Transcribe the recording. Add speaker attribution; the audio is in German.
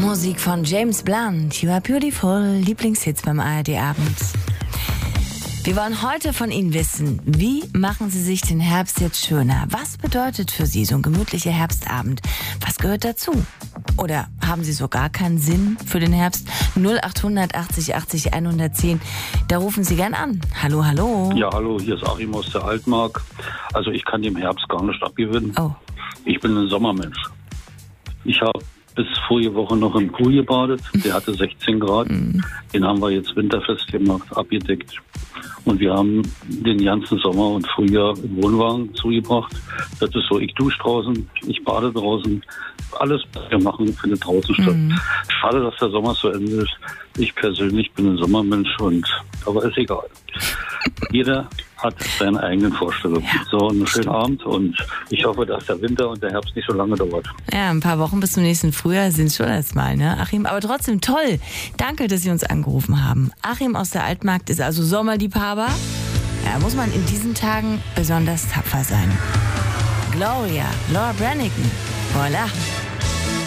Speaker 1: Musik von James Blunt, You Are Beautiful, Lieblingshits beim ARD-Abend. Wir wollen heute von Ihnen wissen, wie machen Sie sich den Herbst jetzt schöner? Was bedeutet für Sie so ein gemütlicher Herbstabend? Was gehört dazu? Oder haben Sie so gar keinen Sinn für den Herbst? 0800 80 80 110, da rufen Sie gern an. Hallo, hallo.
Speaker 2: Ja, hallo, hier ist Achim aus der Altmark. Also ich kann dem Herbst gar nicht abgewinnen.
Speaker 1: Oh.
Speaker 2: Ich bin ein Sommermensch. Ich habe bis vorige Woche noch im Pool gebadet. Der hatte 16 Grad. Den haben wir jetzt winterfest gemacht, abgedeckt. Und wir haben den ganzen Sommer und Frühjahr im Wohnwagen zugebracht. Das ist so, ich dusche draußen, ich bade draußen. Alles, was wir machen, findet draußen statt. Schade, dass der Sommer zu Ende ist. Ich persönlich bin ein Sommermensch, aber ist egal. Jeder hat seine eigenen Vorstellungen.
Speaker 1: Ja,
Speaker 2: so, einen schönen Abend und ich hoffe, dass der Winter und der Herbst nicht so lange dauert.
Speaker 1: Ja, ein paar Wochen bis zum nächsten Frühjahr sind es schon erstmal, ne, Achim? Aber trotzdem toll. Danke, dass Sie uns angerufen haben. Achim aus der Altmark ist also Sommerliebhaber. Ja, muss man in diesen Tagen besonders tapfer sein. Gloria, Laura Branigan. Voilà.